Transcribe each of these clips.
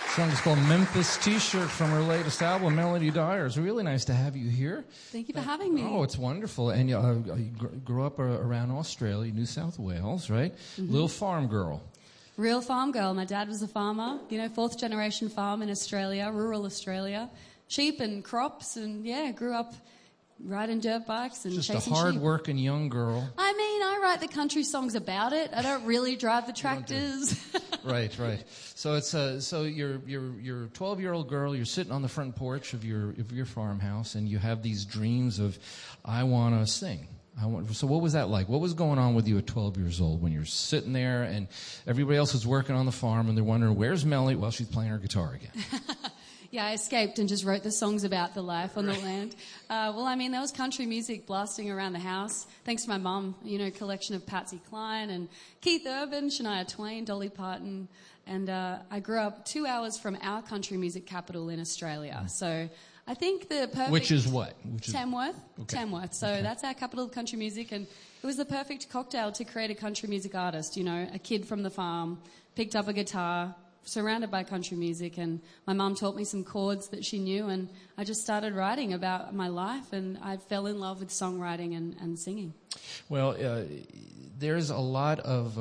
Song is called Memphis T-Shirt from her latest album, Melanie Dyer. It's really nice to have you here. Thank you for having me. Oh, it's wonderful. And you grew up around Australia, New South Wales, right? Mm-hmm. Little farm girl. Real farm girl. My dad was a farmer, fourth generation farm in Australia, rural Australia. Sheep and crops, and grew up riding dirt bikes and chasing sheep. Just a hard-working young girl. I mean, I write the country songs about it. I don't really drive the tractors. Right. So it's so you're a 12-year-old girl. You're sitting on the front porch of your farmhouse, and you have these dreams of, I want to sing. So what was that like? What was going on with you at 12 years old when you're sitting there and everybody else is working on the farm and they're wondering, where's Melanie? Well, she's playing her guitar again. Yeah, I escaped and just wrote the songs about the life on the land. There was country music blasting around the house. Thanks to my mum, collection of Patsy Cline and Keith Urban, Shania Twain, Dolly Parton. And I grew up 2 hours from our country music capital in Australia. So I think the perfect... Which is what? Tamworth. Okay. Tamworth. So that's our capital of country music. And it was the perfect cocktail to create a country music artist. A kid from the farm, picked up a guitar, surrounded by country music, and my mum taught me some chords that she knew, and I just started writing about my life, and I fell in love with songwriting and singing. Well, there's a lot of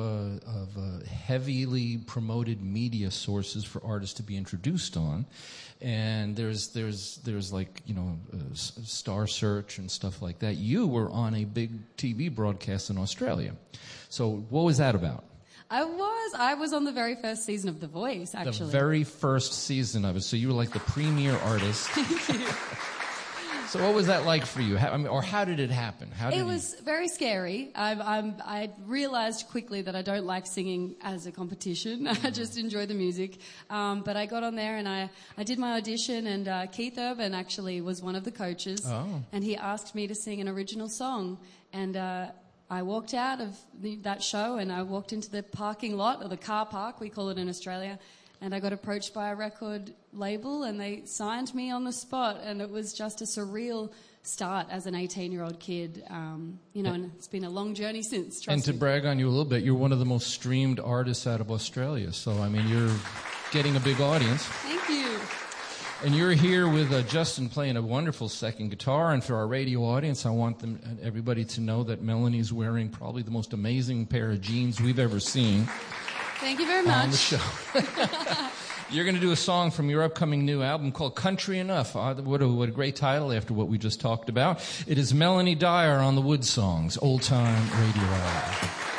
heavily promoted media sources for artists to be introduced on, and there's like Star Search and stuff like that. You were on a big TV broadcast in Australia, so what was that about? I was on the very first season of The Voice, actually. The very first season of it. So you were like the premier artist. Thank you. So what was that like for you? How did it happen? It was very scary. I realized quickly that I don't like singing as a competition. I just enjoy the music. But I got on there and I did my audition, and Keith Urban actually was one of the coaches. Oh. And he asked me to sing an original song. And I walked out of that show and I walked into the parking lot, or the car park, we call it in Australia, and I got approached by a record label and they signed me on the spot, and it was just a surreal start as an 18-year-old kid, and it's been a long journey since. And to brag on you a little bit, you're one of the most streamed artists out of Australia, so you're getting a big audience. Thank you. And you're here with Justin playing a wonderful second guitar. And for our radio audience, I want everybody to know that Melanie's wearing probably the most amazing pair of jeans we've ever seen. Thank you very much. On the show. You're going to do a song from your upcoming new album called Country Enough. What a great title after what we just talked about. It is Melanie Dyer on the Wood Songs, Old Time Radio Hour.